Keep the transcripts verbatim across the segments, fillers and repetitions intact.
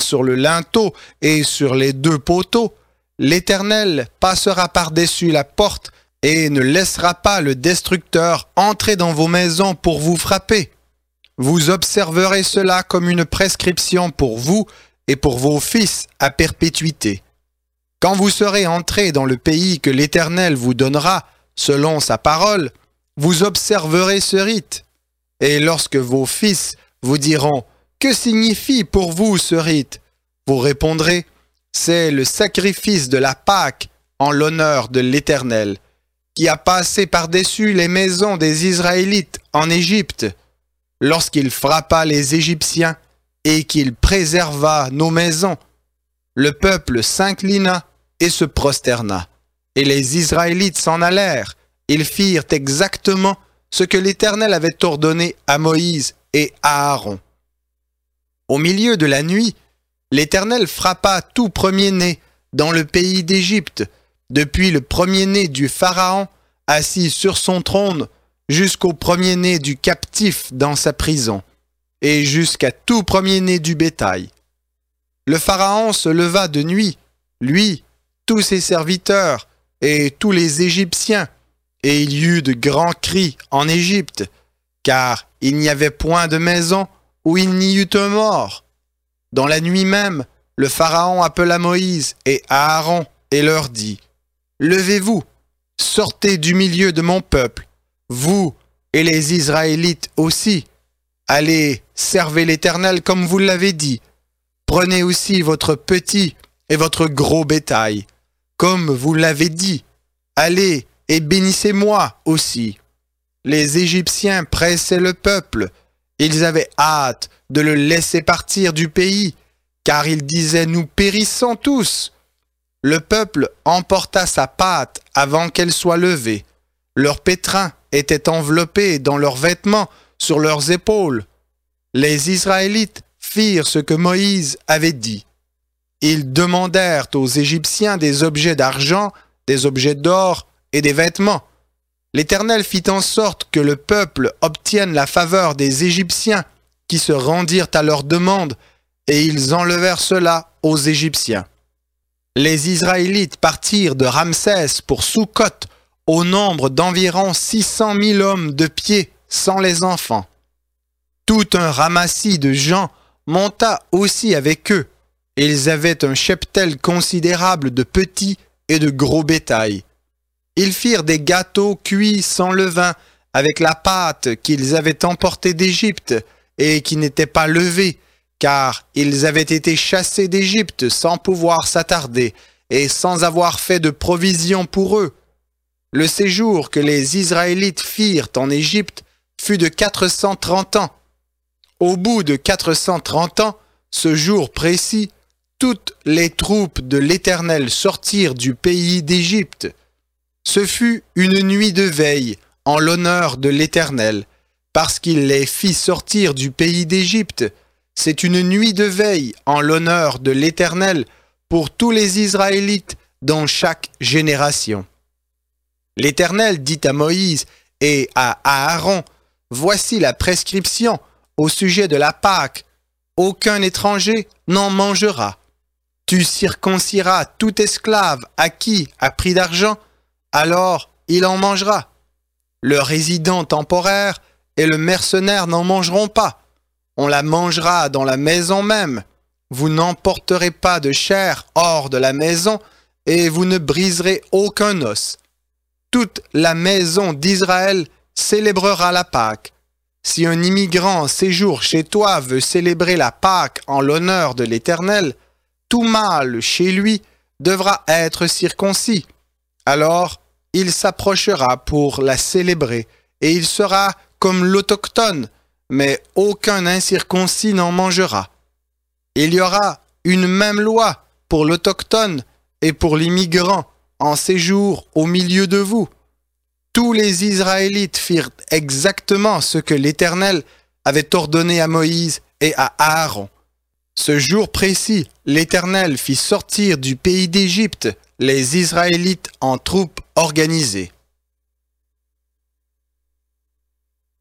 sur le linteau et sur les deux poteaux, l'Éternel passera par-dessus la porte et ne laissera pas le destructeur entrer dans vos maisons pour vous frapper. Vous observerez cela comme une prescription pour vous et pour vos fils à perpétuité. Quand vous serez entrés dans le pays que l'Éternel vous donnera, selon sa parole, vous observerez ce rite. Et lorsque vos fils vous diront « Que signifie pour vous ce rite ?» vous répondrez « C'est le sacrifice de la Pâque en l'honneur de l'Éternel, qui a passé par-dessus les maisons des Israélites en Égypte, lorsqu'il frappa les Égyptiens et qu'il préserva nos maisons. Le peuple s'inclina et se prosterna, et les Israélites s'en allèrent. Ils firent exactement ce que l'Éternel avait ordonné à Moïse et à Aaron. Au milieu de la nuit, l'Éternel frappa tout premier-né dans le pays d'Égypte, depuis le premier-né du Pharaon assis sur son trône, jusqu'au premier-né du captif dans sa prison, et jusqu'à tout premier-né du bétail. Le Pharaon se leva de nuit, lui, tous ses serviteurs et tous les Égyptiens, et il y eut de grands cris en Égypte, car il n'y avait point de maison où il n'y eût un mort. Dans la nuit même, le Pharaon appela Moïse et Aaron et leur dit « Levez-vous, sortez du milieu de mon peuple, vous et les Israélites aussi. Allez, servez l'Éternel comme vous l'avez dit. Prenez aussi votre petit et votre gros bétail, comme vous l'avez dit. Allez et bénissez-moi aussi. » Les Égyptiens pressaient le peuple. Ils avaient hâte de le laisser partir du pays, car ils disaient « Nous périssons tous ». Le peuple emporta sa pâte avant qu'elle soit levée. Leurs pétrins étaient enveloppés dans leurs vêtements sur leurs épaules. Les Israélites firent ce que Moïse avait dit. Ils demandèrent aux Égyptiens des objets d'argent, des objets d'or et des vêtements. L'Éternel fit en sorte que le peuple obtienne la faveur des Égyptiens qui se rendirent à leur demande, et ils enlevèrent cela aux Égyptiens. Les Israélites partirent de Ramsès pour Soukhot au nombre d'environ six cent mille hommes de pied sans les enfants. Tout un ramassis de gens monta aussi avec eux. Ils avaient un cheptel considérable de petits et de gros bétail. Ils firent des gâteaux cuits sans levain avec la pâte qu'ils avaient emportée d'Égypte et qui n'était pas levée, car ils avaient été chassés d'Égypte sans pouvoir s'attarder et sans avoir fait de provisions pour eux. Le séjour que les Israélites firent en Égypte fut de quatre cent trente ans. Au bout de quatre cent trente ans, ce jour précis, toutes les troupes de l'Éternel sortirent du pays d'Égypte. Ce fut une nuit de veille en l'honneur de l'Éternel, parce qu'il les fit sortir du pays d'Égypte. C'est une nuit de veille en l'honneur de l'Éternel pour tous les Israélites dans chaque génération. L'Éternel dit à Moïse et à Aaron, « Voici la prescription au sujet de la Pâque. Aucun étranger n'en mangera. Tu circonciras tout esclave acquis à prix d'argent, alors il en mangera. Le résident temporaire et le mercenaire n'en mangeront pas. On la mangera dans la maison même. Vous n'emporterez pas de chair hors de la maison et vous ne briserez aucun os. Toute la maison d'Israël célébrera la Pâque. Si un immigrant en séjour chez toi veut célébrer la Pâque en l'honneur de l'Éternel, tout mâle chez lui devra être circoncis. Alors, il s'approchera pour la célébrer, et il sera comme l'autochtone, mais aucun incirconcis n'en mangera. Il y aura une même loi pour l'autochtone et pour l'immigrant en séjour au milieu de vous. Tous les Israélites firent exactement ce que l'Éternel avait ordonné à Moïse et à Aaron. Ce jour précis, l'Éternel fit sortir du pays d'Égypte les Israélites en troupes organisées.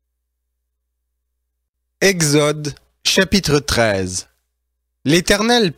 Exode, chapitre treize. L'Éternel